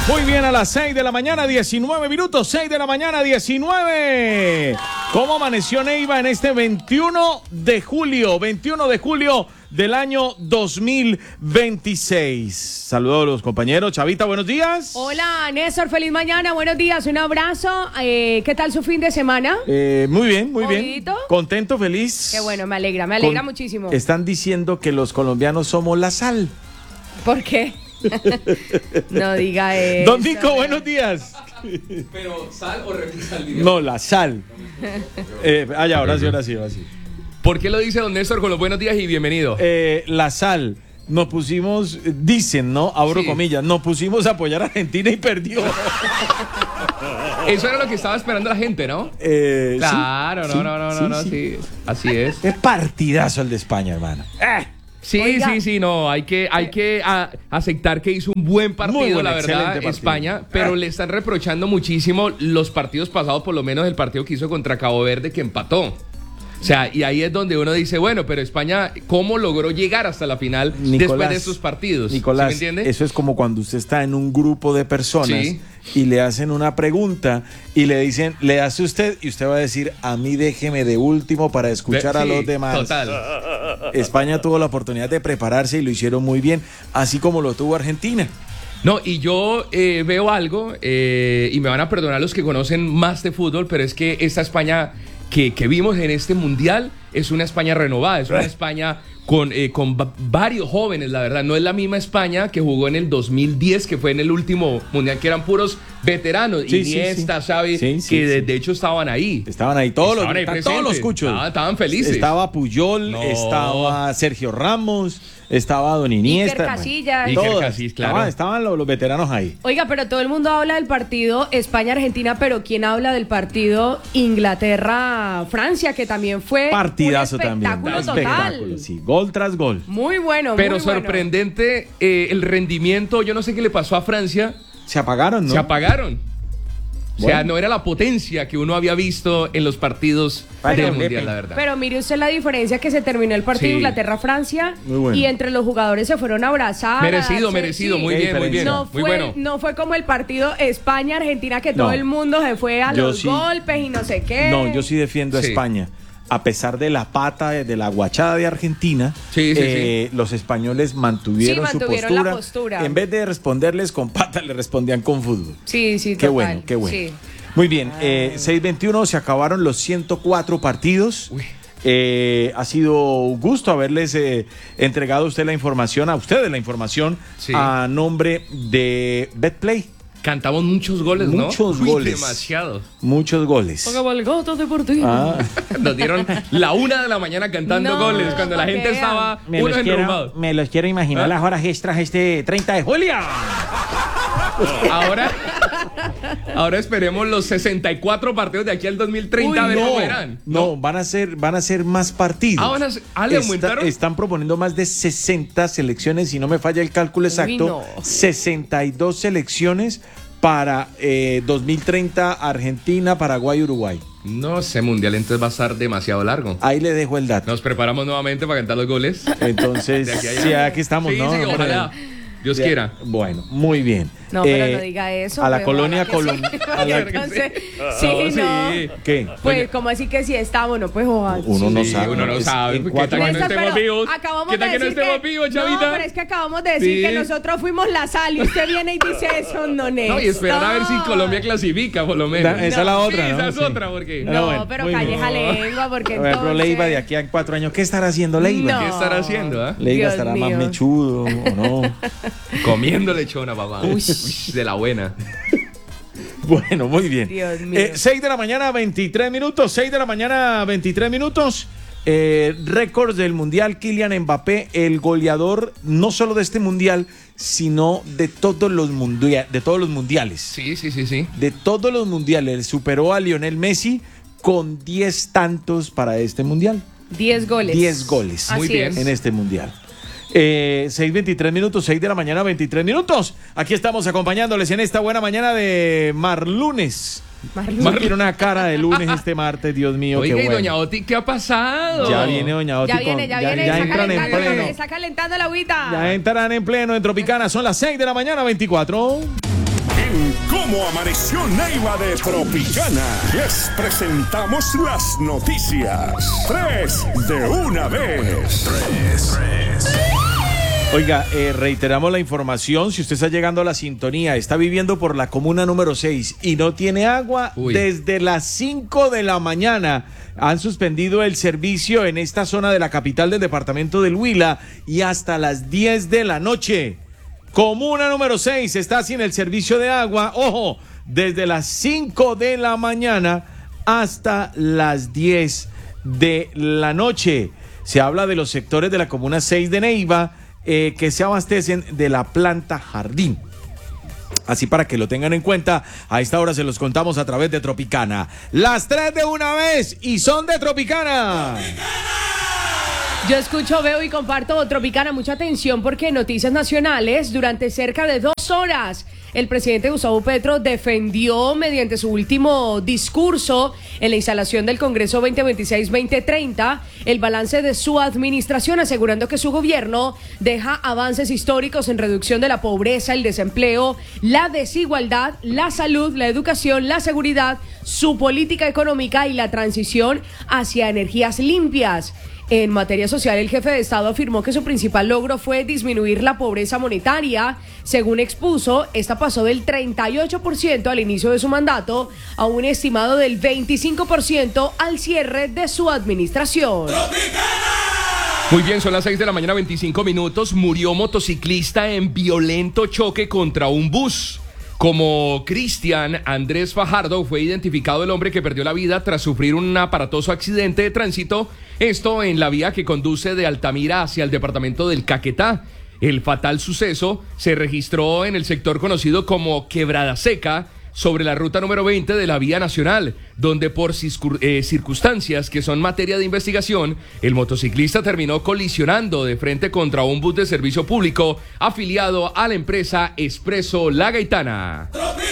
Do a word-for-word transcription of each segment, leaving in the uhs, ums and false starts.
Muy bien, a las seis de la mañana, diecinueve minutos, seis de la mañana, diecinueve. ¿Cómo amaneció Neiva en este veintiuno de julio? veintiuno de julio del año dos mil veintiséis. Saludos a los compañeros. Chavita, buenos días. Hola, Néstor, feliz mañana, buenos días, un abrazo. Eh, ¿Qué tal su fin de semana? Eh, muy bien, muy ¿Movidito? bien. Contento, feliz. Qué bueno, me alegra, me alegra Con... muchísimo. Están diciendo que los colombianos somos la sal. ¿Por qué? No diga eso. Don Nico, buenos días. Pero sal o repita el video. No, la sal. Eh, ah, ya, ahora sí, ahora sí, ahora sí. ¿Por qué lo dice don Néstor con los buenos días y bienvenido? Eh, la sal. Nos pusimos, dicen, ¿no? Abro Sí. comillas, nos pusimos a apoyar a Argentina y perdió. Eso era lo que estaba esperando la gente, ¿no? Eh, Claro, sí, no, sí, no, no, sí, no, no, sí. sí. Así es. Es partidazo el de España, hermano. Eh. Sí, Oiga. sí, sí, no, hay que, hay que a- aceptar que hizo un buen partido, Muy buen, la excelente verdad, partido. España, pero Ah. le están reprochando muchísimo los partidos pasados, por lo menos el partido que hizo contra Cabo Verde, que empató. O sea, y ahí es donde uno dice, bueno, pero España, ¿cómo logró llegar hasta la final después de esos partidos? Nicolás, ¿Sí me entiende? eso es como cuando usted está en un grupo de personas Sí. y le hacen una pregunta y le dicen, le hace usted y usted va a decir, a mí déjeme de último para escuchar De- a sí, los demás. Total. España tuvo la oportunidad de prepararse y lo hicieron muy bien, así como lo tuvo Argentina. No, y yo eh, veo algo, eh, y me van a perdonar los que conocen más de fútbol, pero es que esta España que, que vimos en este mundial es una España renovada, es una España con, eh, con va- varios jóvenes, la verdad. No es la misma España que jugó en el dos mil diez, que fue en el último mundial, que eran puros veteranos. Sí, sí, Iniesta, sí. Xavi, Sí, sí, que de, sí. de hecho estaban ahí. Estaban ahí todos Estaban ahí los, estaban todos los presentes. cuchos. Estaban- estaban felices. Estaba Puyol, No. estaba Sergio Ramos, estaba Don Iniesta. Iker Casillas. Iker Todos. Casillas, claro. Estaban, estaban los, los veteranos ahí. Oiga, pero todo el mundo habla del partido España-Argentina, pero ¿quién habla del partido Inglaterra-Francia, que también fue Partidazo un también. espectáculo total? Espectáculo, sí. Gol tras gol. Muy bueno, Pero muy bueno. sorprendente eh, el rendimiento. Yo no sé qué le pasó a Francia. Se apagaron, ¿no? Se apagaron. O sea, Bueno. no era la potencia que uno había visto en los partidos Pero, del Pepe, Mundial, la verdad. Pero mire usted la diferencia que se terminó el partido Sí. Inglaterra-Francia Muy bueno. y entre los jugadores se fueron a abrazar. merecido, a darse- merecido, sí. muy Qué bien, muy bien. diferencia. No muy fue, bueno. no fue como el partido España-Argentina, que todo No. el mundo se fue a Yo los sí. golpes y no sé qué. No, yo sí defiendo a Sí. España. A pesar de la pata, de, de la guachada de Argentina, Sí, sí, eh, los españoles mantuvieron, Sí, mantuvieron su la postura. postura. En vez de responderles con pata, le respondían con fútbol. Sí, sí, Qué total. bueno, qué bueno. Sí. Muy bien, eh, seis veintiuno, se acabaron los ciento cuatro partidos. Uy. Eh, ha sido un gusto haberles eh, entregado a usted la información, a ustedes la información, Sí. a nombre de BetPlay. Cantamos muchos goles, ¿no? Muchos Uy, goles. demasiados. Muchos goles. Cabalgata deportiva. Ah, Nos dieron la una de la mañana cantando No, goles cuando la pa' gente que estaba me, unos los quiero, enrumbados. me los quiero imaginar ¿Ah? las horas extras este treinta de julio. Ahora, ahora esperemos los sesenta y cuatro partidos de aquí al dos mil treinta Uy, a ver No, cómo eran. no, van a ser, van a ser más partidos. Ah, van a ser- ah, ¿le Está- aumentaron? están proponiendo más de sesenta selecciones, si no me falla el cálculo exacto, no. sesenta y dos selecciones para eh, dos mil treinta, Argentina, Paraguay, Uruguay. No, ese mundial entonces va a estar demasiado largo. Ahí le dejo el dato. Nos preparamos nuevamente para cantar los goles. Entonces, De aquí a allá. sí, aquí estamos, Sí, ¿no? sí, Hombre. ojalá. Dios Ya. quiera. Bueno, muy bien. No, pero Eh, no diga eso. A la pues, colonia ojalá que Colom- sí. a la- Entonces, No, sí, no. sí. ¿Qué? Pues, Oye. como así que si estamos? No, pues, ojalá. Uno no Sí, sabe. uno no Es- sabe, en ¿qué cuatro tal que no años- Néstor, estemos pero vivos? acabamos ¿Qué de tal que no decir estemos vivos, Chavita? No, pero es que acabamos de decir Sí. que nosotros fuimos la sal y usted viene y dice eso, no, Néstor. No, y esperar a ver si Colombia clasifica, por lo menos. Da- esa es la otra, Sí, ¿no? esa es Sí. otra, porque... No, No, bueno, pero muy calleja bien. lengua, porque Por ejemplo, entonces... Leiva de aquí a cuatro años, ¿qué estará haciendo Leiva? No. ¿Qué estará haciendo, ah? Leiva Dios estará más mío. mechudo o no. Comiendo lechona, papá. Uy, de la buena. Bueno, muy bien. Dios mío. Eh, seis de la mañana, veintitrés minutos. seis de la mañana, veintitrés minutos. Eh, récords del Mundial, Kylian Mbappé, el goleador no solo de este Mundial, sino de todos los, mundia- de todos los mundiales. Sí, sí, sí, sí. De todos los mundiales. Superó a Lionel Messi con diez tantos para este Mundial. diez goles. diez goles. Así Muy bien. es. En este Mundial. Eh, seis veintitrés minutos, seis de la mañana, veintitrés minutos. Aquí estamos acompañándoles en esta buena mañana de Marlunes. Marlon. Mar tiene una cara de lunes este martes, Dios mío, Oiga, qué y bueno. doña Oti, ¿qué ha pasado? Ya viene doña Oti Ya con- viene, ya, viene, ya está, entran en calentando, pleno. está calentando la agüita. Ya entrarán en pleno en Tropicana, son las seis de la mañana, veinticuatro. En Cómo Amaneció Neiva de Tropicana, les presentamos las noticias. Tres de una vez. Tres. Tres. Oiga, eh, reiteramos la información, si usted está llegando a la sintonía, está viviendo por la comuna número seis y no tiene agua, Uy. desde las cinco de la mañana han suspendido el servicio en esta zona de la capital del departamento del Huila y hasta las diez de la noche. Comuna número seis está sin el servicio de agua, ojo, desde las cinco de la mañana hasta las diez de la noche. Se habla de los sectores de la comuna seis de Neiva, Eh, que se abastecen de la planta Jardín. Así para que lo tengan en cuenta, a esta hora se los contamos a través de Tropicana. Las tres de una vez y son de Tropicana. ¡Tropicana! Yo escucho, veo y comparto Tropicana. Mucha atención porque en Noticias Nacionales, durante cerca de dos horas, el presidente Gustavo Petro defendió mediante su último discurso en la instalación del Congreso veinte veintiséis veinte treinta el balance de su administración, asegurando que su gobierno deja avances históricos en reducción de la pobreza, el desempleo, la desigualdad, la salud, la educación, la seguridad, su política económica y la transición hacia energías limpias. En materia social, el jefe de Estado afirmó que su principal logro fue disminuir la pobreza monetaria. Según expuso, esta pasó del treinta y ocho por ciento al inicio de su mandato a un estimado del veinticinco por ciento al cierre de su administración. Muy bien, son las seis de la mañana, veinticinco minutos. Murió motociclista en violento choque contra un bus. Como Cristian Andrés Fajardo fue identificado el hombre que perdió la vida tras sufrir un aparatoso accidente de tránsito, esto en la vía que conduce de Altamira hacia el departamento del Caquetá. El fatal suceso se registró en el sector conocido como Quebrada Seca, sobre la ruta número veinte de la vía nacional, donde por circun- eh, circunstancias que son materia de investigación, el motociclista terminó colisionando de frente contra un bus de servicio público afiliado a la empresa Expreso La Gaitana.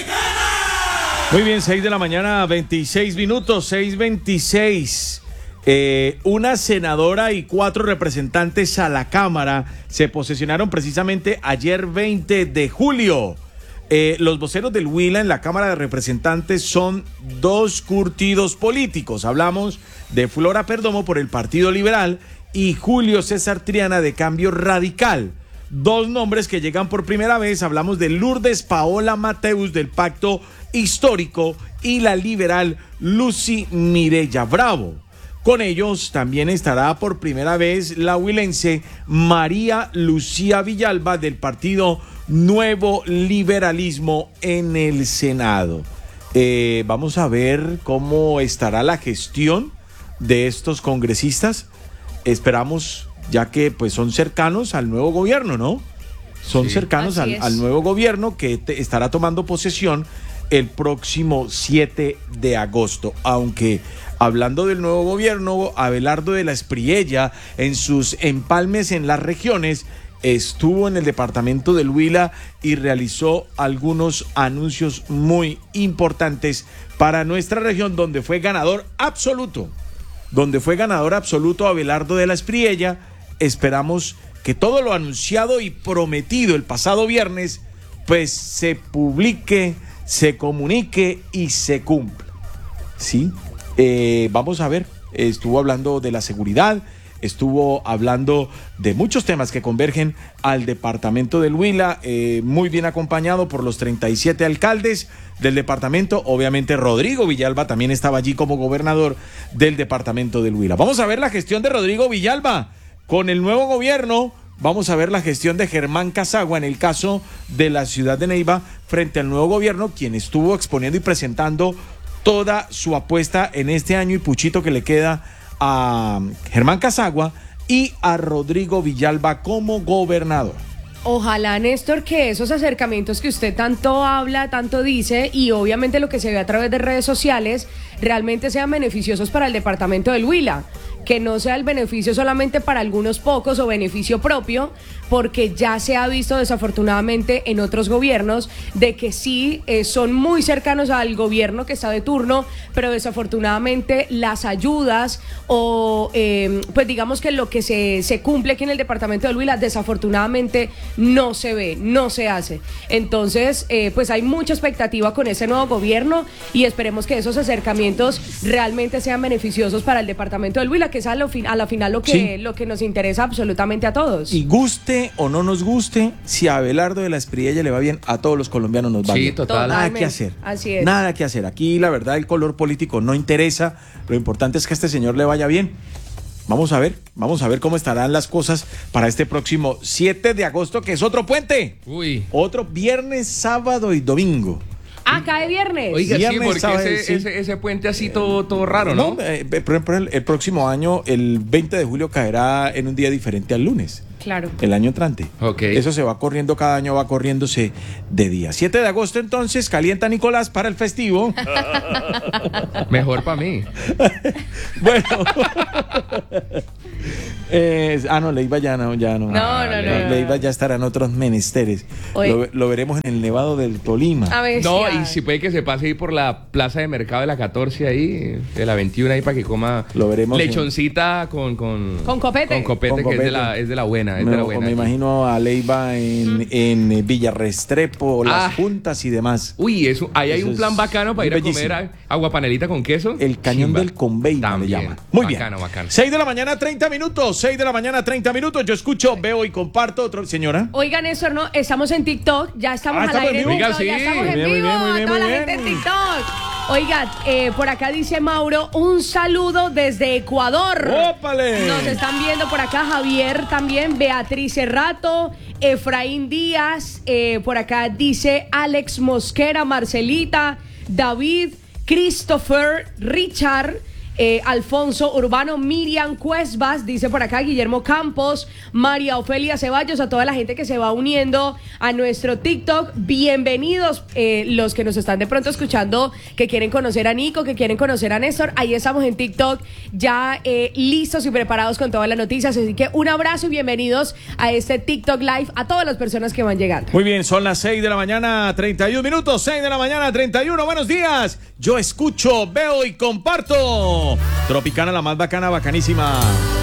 Muy bien, seis de la mañana, veintiséis minutos, seis veintiséis. Eh, una senadora y cuatro representantes a la Cámara se posesionaron precisamente ayer veinte de julio. Eh, los voceros del Huila en la Cámara de Representantes son dos curtidos políticos. Hablamos de Flora Perdomo por el Partido Liberal y Julio César Triana de Cambio Radical. Dos nombres que llegan por primera vez. Hablamos de Lourdes Paola Mateus del Pacto Histórico y la liberal Lucy Mireya Bravo. Con ellos también estará por primera vez la huilense María Lucía Villalba del Partido Nuevo Liberalismo en el Senado. Eh, vamos a ver cómo estará la gestión de estos congresistas. Esperamos, ya que pues son cercanos al nuevo gobierno, ¿no? Son sí. cercanos al, al nuevo gobierno que te, estará tomando posesión el próximo siete de agosto, aunque hablando del nuevo gobierno, Abelardo de la Espriella, en sus empalmes en las regiones, estuvo en el departamento del Huila y realizó algunos anuncios muy importantes para nuestra región, donde fue ganador absoluto, donde fue ganador absoluto Abelardo de la Espriella. Esperamos que todo lo anunciado y prometido el pasado viernes, pues se publique, se comunique y se cumpla, ¿sí? Eh, vamos a ver, estuvo hablando de la seguridad, estuvo hablando de muchos temas que convergen al departamento del Huila, eh, muy bien acompañado por los treinta y siete alcaldes del departamento. Obviamente Rodrigo Villalba también estaba allí como gobernador del departamento del Huila. Vamos a ver la gestión de Rodrigo Villalba con el nuevo gobierno. Vamos a ver la gestión de Germán Casagua en el caso de la ciudad de Neiva frente al nuevo gobierno, quien estuvo exponiendo y presentando toda su apuesta en este año y puchito que le queda a Germán Casagua y a Rodrigo Villalba como gobernador. Ojalá, Néstor, que esos acercamientos que usted tanto habla, tanto dice, y obviamente lo que se ve a través de redes sociales, realmente sean beneficiosos para el departamento del Huila. que no sea el beneficio solamente para algunos pocos o beneficio propio, porque ya se ha visto desafortunadamente en otros gobiernos de que sí eh, son muy cercanos al gobierno que está de turno, pero desafortunadamente las ayudas o eh, pues digamos que lo que se, se cumple aquí en el departamento del Huila desafortunadamente no se ve, no se hace. Entonces eh, pues hay mucha expectativa con ese nuevo gobierno y esperemos que esos acercamientos realmente sean beneficiosos para el departamento del Huila, que es a, lo fin, a la final lo que, sí. lo que nos interesa absolutamente a todos. Y guste o no nos guste, si a Abelardo de la Espriella le va bien, a todos los colombianos nos va Sí, bien. total. Nada Totalmente. que hacer. Así es. Nada que hacer. Aquí la verdad el color político no interesa. Lo importante es que a este señor le vaya bien. Vamos a ver, vamos a ver cómo estarán las cosas para este próximo siete de agosto, que es otro puente. Uy. Otro viernes, sábado y domingo. Ah, cae viernes. Oiga, sí, Viernes, porque sábado, ese, sí. ese, ese puente así todo, todo raro, ¿no? eh, por ejemplo, el, el próximo año, el veinte de julio, caerá en un día diferente al lunes. Claro. El año entrante. Ok. Eso se va corriendo, cada año va corriéndose de día. siete de agosto, entonces, calienta Nicolás para el festivo. Mejor para mí. Bueno. Eh, ah, no, Leiva ya no, ya no. No, no, no, Le- no. Leiva ya estará en otros menesteres. Oye. Lo, lo veremos en el Nevado del Tolima. A ver, No, sí, y si puede que se pase ahí por la plaza de mercado de la catorce ahí, de la veintiuno ahí para que coma Lo veremos en- lechoncita con, con Con copete. Con copete, Con que es copete. de la, es de la buena, es me, de la o buena. me aquí. imagino a Leiva en, en eh, Villarrestrepo, Las Ah. Juntas y demás. Uy, eso, ahí hay Eso un plan es bacano para ir a bellísimo. comer a- aguapanelita con queso. El Cañón Chimba. del Convey, le También. llaman. Muy Bacano, bien. bacano. seis de la mañana, treinta minutos. seis de la mañana, treinta minutos. Yo escucho, veo y comparto. Otro, señora. Oigan, Néstor, no, estamos en TikTok, ya estamos Ah, al ¿estamos aire en vivo? TikTok, Oiga, ya sí. estamos en Muy bien, muy vivo, bien, muy a bien, toda muy la bien. gente en TikTok. Oiga, eh, por acá dice Mauro, un saludo desde Ecuador. ¡Ópale! Nos están viendo por acá Javier también, Beatriz Cerrato, Efraín Díaz, eh, por acá dice Alex Mosquera, Marcelita, David, Christopher, Richard, eh, Alfonso Urbano, Miriam Cuesbas, dice por acá Guillermo Campos, María Ofelia Ceballos, a toda la gente que se va uniendo a nuestro TikTok. Bienvenidos eh, los que nos están de pronto escuchando, que quieren conocer a Nico, que quieren conocer a Néstor. Ahí estamos en TikTok ya eh, listos y preparados con todas las noticias. Así que un abrazo y bienvenidos a este TikTok Live a todas las personas que van llegando. Muy bien, son las seis de la mañana, treinta y uno minutos. seis de la mañana, treinta y uno. Buenos días. Yo escucho, veo y comparto. Tropicana, la más bacana, bacanísima.